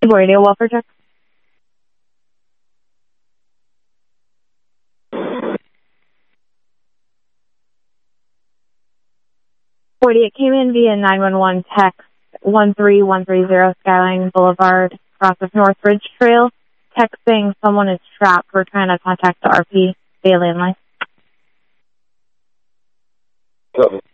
Radio welfare check. It came in via 911 text 13130 Skyline Boulevard, across of Northridge Trail. Text saying someone is trapped. We're trying to contact the RP Bailey and Life.